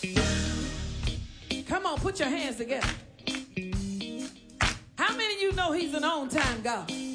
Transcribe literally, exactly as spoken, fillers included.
Come on, put your hands together. How many of you know he's an on-time God?